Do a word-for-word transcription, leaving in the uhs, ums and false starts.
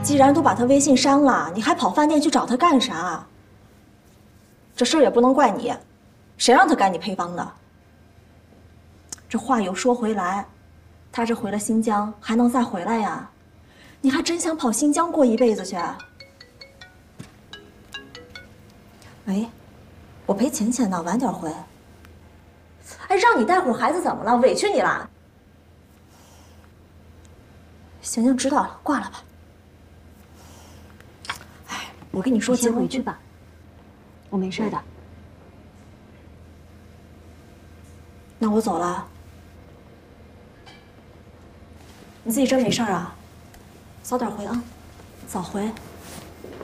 既然都把他微信删了，你还跑饭店去找他干啥？这事儿也不能怪你，谁让他干你配方的？这话又说回来，他这回了新疆还能再回来呀？你还真想跑新疆过一辈子去？喂，我赔钱钱呢，晚点回。哎，让你带会儿孩子怎么了？委屈你了？行行，知道了，挂了吧。哎，我跟你说， 你先回去吧，我没事的。 那我走了。你自己真没事啊？早点回啊，早回。